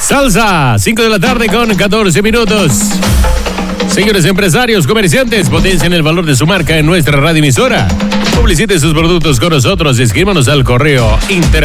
Salsa, 5 de la tarde con 14 minutos. Señores empresarios, comerciantes, potencien el valor de su marca en nuestra radioemisora. Publicite sus productos con nosotros. Escríbanos al correo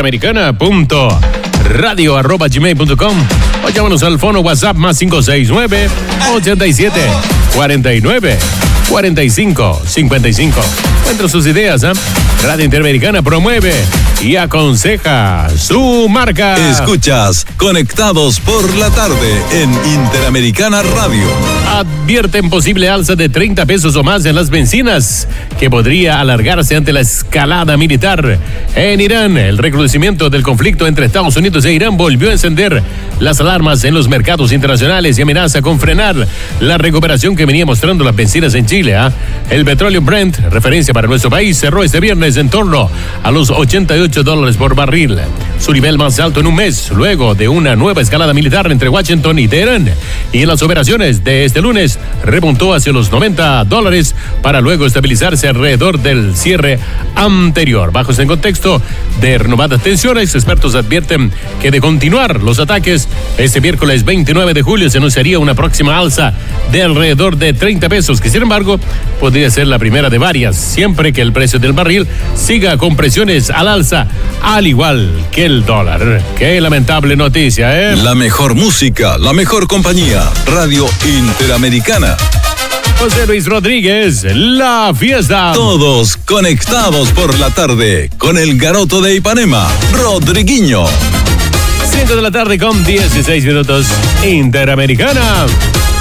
interamericana.radio@gmail.com o llámanos al fono WhatsApp más 569 87 49 45 55. Entre sus ideas, Radio Interamericana promueve y aconseja su marca. Escuchas Conectados por la Tarde en Interamericana Radio. Advierten posible alza de 30 pesos o más en las bencinas, que podría alargarse ante la escalada militar en Irán. El recrudecimiento del conflicto entre Estados Unidos e Irán volvió a encender las alarmas en los mercados internacionales y amenaza con frenar la recuperación que venía mostrando las bencinas en Chile. El petróleo Brent, referencia para nuestro país, cerró este viernes en torno a los $88 por barril, su nivel más alto en un mes, luego de una nueva escalada militar entre Washington y Teherán. Y en las operaciones de este lunes repuntó hacia los $90 para luego estabilizarse alrededor del cierre anterior. Bajo este contexto de renovadas tensiones, expertos advierten que de continuar los ataques, este miércoles 29 de julio se anunciaría una próxima alza de alrededor de 30 pesos, que sin embargo podría ser la primera de varias, siempre que el precio del barril siga con presiones al alza, al igual que el dólar. Qué lamentable noticia, ¿eh? La mejor música, la mejor compañía, Radio Interamericana. José Luis Rodríguez, La Fiesta. Todos conectados por la tarde con el Garoto de Ipanema, Rodriguinho. 5 de la tarde con 16 minutos. Interamericana.